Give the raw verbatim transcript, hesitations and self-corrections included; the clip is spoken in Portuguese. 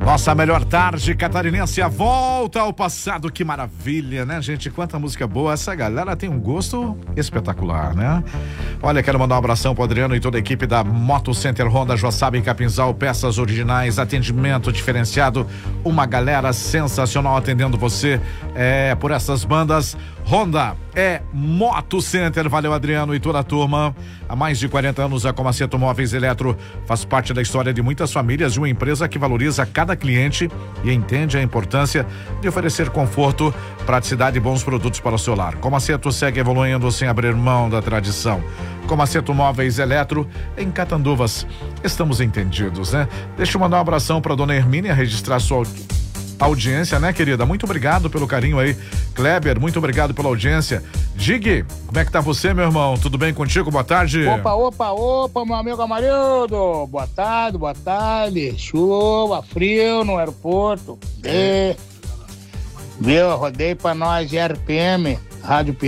Nossa melhor tarde catarinense, a volta ao passado, que maravilha, né, gente? Quanta música boa, essa galera tem um gosto espetacular, né? Olha, quero mandar um abração pro Adriano e toda a equipe da Moto Center Honda Joaçaba em Capinzal, peças originais, atendimento diferenciado, uma galera sensacional atendendo você, é, por essas bandas. Honda é Moto Center, valeu Adriano e toda a turma. Há mais de quarenta anos a Comaceto Móveis Eletro faz parte da história de muitas famílias e uma empresa que valoriza cada cliente e entende a importância de oferecer conforto, praticidade e bons produtos para o seu lar. Comaceto segue evoluindo sem abrir mão da tradição. Comaceto Móveis Eletro em Catanduvas. Estamos entendidos, né? Deixa eu mandar um abração para dona Hermínia registrar sua audiência, né, querida? Muito obrigado pelo carinho aí. Kleber, muito obrigado pela audiência. Dig, como é que tá você, meu irmão? Tudo bem contigo? Boa tarde. Opa, opa, opa, meu amigo Amarildo. Boa tarde, boa tarde. Chuva, frio no aeroporto. É. Viu? Rodei pra nós, R P M, Rádio P